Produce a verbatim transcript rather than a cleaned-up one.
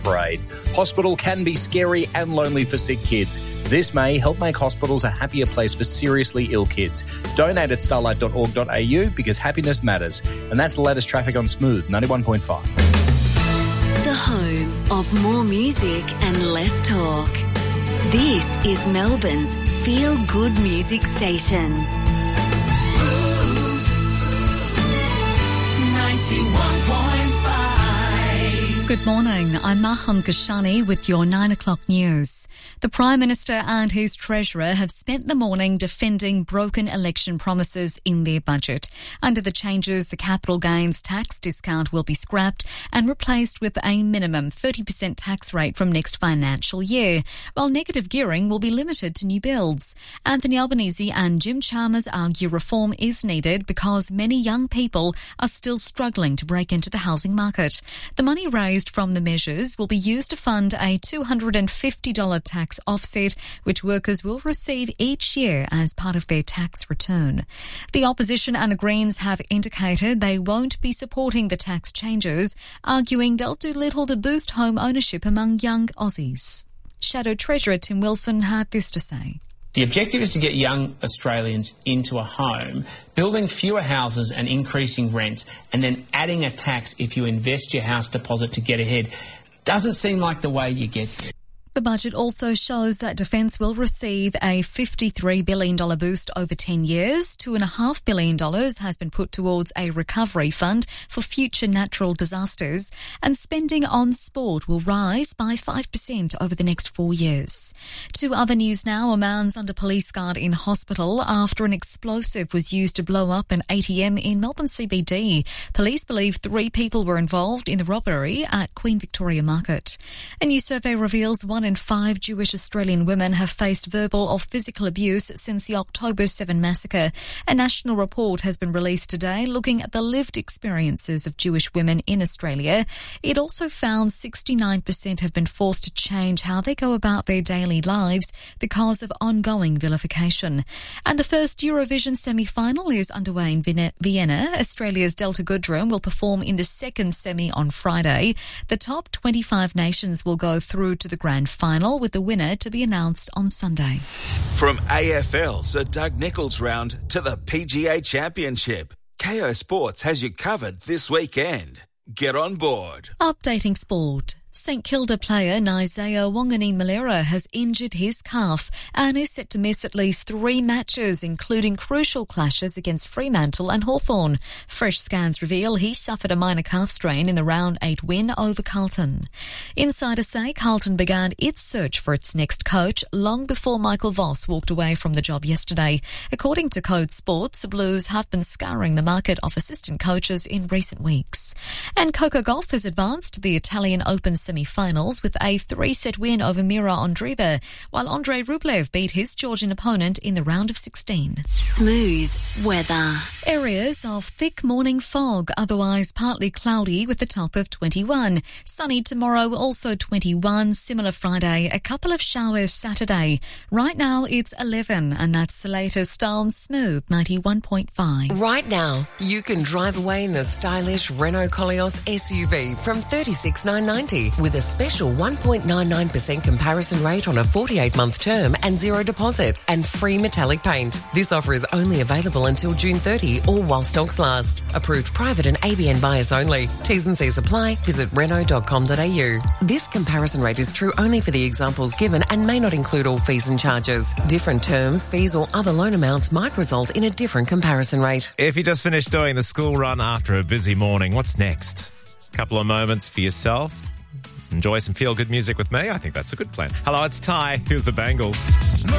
parade. Hospital can be scary and lonely for sick kids. This may help make hospitals a happier place for seriously ill kids. Donate at starlight dot org dot a u because happiness matters. And that's the latest traffic on Smooth ninety-one point five. The home of more music and less talk. This is Melbourne's feel-good music station. Smooth ninety-one point five. Good morning, I'm Maham Gashani with your nine o'clock news. The Prime Minister and his Treasurer have spent the morning defending broken election promises in their budget. Under the changes, the capital gains tax discount will be scrapped and replaced with a minimum thirty percent tax rate from next financial year, while negative gearing will be limited to new builds. Anthony Albanese and Jim Chalmers argue reform is needed because many young people are still struggling to break into the housing market. The money raised from the measures will be used to fund a two hundred fifty dollars tax offset, which workers will receive each year as part of their tax return. The opposition and the Greens have indicated they won't be supporting the tax changes, arguing they'll do little to boost home ownership among young Aussies. Shadow Treasurer Tim Wilson had this to say. The objective is to get young Australians into a home, building fewer houses and increasing rents, and then adding a tax if you invest your house deposit to get ahead. Doesn't seem like the way you get there. The budget also shows that Defence will receive a fifty-three billion dollars boost over ten years. two point five billion dollars has been put towards a recovery fund for future natural disasters, and spending on sport will rise by five percent over the next four years. To other news now, a man's under police guard in hospital after an explosive was used to blow up an A T M in Melbourne C B D. Police believe three people were involved in the robbery at Queen Victoria Market. A new survey reveals one in five Jewish Australian women have faced verbal or physical abuse since the October seventh massacre. A national report has been released today looking at the lived experiences of Jewish women in Australia. It also found sixty-nine percent have been forced to change how they go about their daily lives because of ongoing vilification. And the first Eurovision semi-final is underway in Vienna. Australia's Delta Goodrem will perform in the second semi on Friday. The top twenty-five nations will go through to the grand final, with the winner to be announced on Sunday. From A F L Sir Doug Nicholls round to the P G A Championship, Kayo Sports has you covered this weekend. Get on board. Updating sport. St Kilda player Isaiah Wangani-Malera has injured his calf and is set to miss at least three matches, including crucial clashes against Fremantle and Hawthorn. Fresh scans reveal he suffered a minor calf strain in the round eight win over Carlton. Insiders say Carlton began its search for its next coach long before Michael Voss walked away from the job yesterday. According to Code Sports, the Blues have been scouring the market of assistant coaches in recent weeks. And Coco Gauff has advanced to the Italian Open semi-finals with a three-set win over Mira Andreeva, while Andrei Rublev beat his Georgian opponent in the round of sixteen. Smooth weather. Areas of thick morning fog, otherwise partly cloudy with a top of twenty-one. Sunny tomorrow, also twenty-one. Similar Friday, a couple of showers Saturday. Right now it's eleven, and that's the latest on Smooth ninety-one point five. Right now, you can drive away in the stylish Renault Koleos S U V from thirty-six thousand nine hundred ninety dollars with a special one point nine nine percent comparison rate on a forty-eight month term and zero deposit and free metallic paint. This offer is only available until June thirtieth or while stocks last. Approved private and A B N buyers only. T's and C's apply. Visit renault dot com dot a u. This comparison rate is true only for the examples given and may not include all fees and charges. Different terms, fees or other loan amounts might result in a different comparison rate. If you just finished doing the school run after a busy morning, what's next? A couple of moments for yourself. Enjoy some feel-good music with me. I think that's a good plan. Hello, it's Ty. Here's the Bangle.